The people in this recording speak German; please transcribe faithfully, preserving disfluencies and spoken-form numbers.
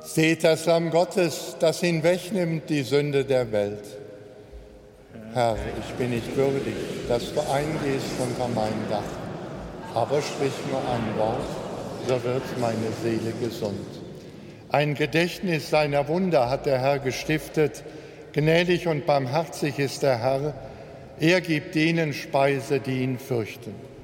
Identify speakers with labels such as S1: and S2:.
S1: Seht das Lamm Gottes, das hinwegnimmt die Sünde der Welt. Herr, ich bin nicht würdig, dass du eingehst unter mein Dach, aber sprich nur ein Wort, so wird meine Seele gesund. Ein Gedächtnis seiner Wunder hat der Herr gestiftet, gnädig und barmherzig ist der Herr, er gibt denen Speise, die ihn fürchten.